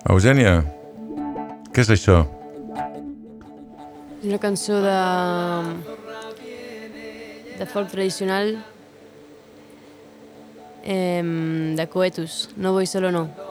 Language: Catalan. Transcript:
Eugènia, què és això? És una cançó de folk tradicional de Coetus, No voy solo no.